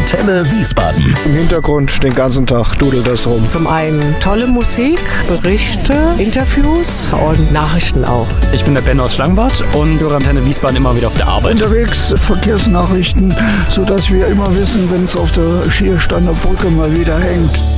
Antenne Wiesbaden. Im Hintergrund den ganzen Tag dudelt das rum. Zum einen tolle Musik, Berichte, Interviews und Nachrichten auch. Ich bin der Ben aus Schlangenbad und höre Antenne Wiesbaden immer wieder auf der Arbeit. Unterwegs Verkehrsnachrichten, sodass wir immer wissen, wenn es auf der Schiersteiner Brücke mal wieder hängt.